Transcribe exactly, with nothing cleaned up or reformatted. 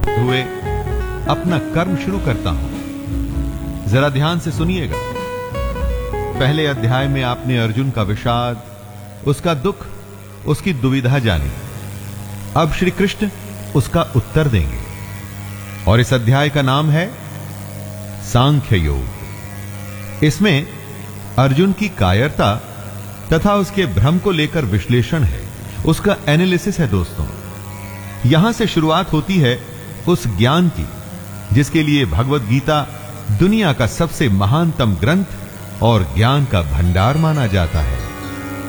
मुक्त हुए अपना कर्म शुरू करता हूं। जरा ध्यान से सुनिएगा। पहले अध्याय में आपने अर्जुन का विषाद, उसका दुख, उसकी दुविधा जानी। अब श्री कृष्ण उसका उत्तर देंगे और इस अध्याय का नाम है सांख्य योग। इसमें अर्जुन की कायरता तथा उसके भ्रम को लेकर विश्लेषण है, उसका एनालिसिस है। दोस्तों, यहां से शुरुआत होती है उस ज्ञान की जिसके लिए भगवत गीता दुनिया का सबसे महानतम ग्रंथ और ज्ञान का भंडार माना जाता है।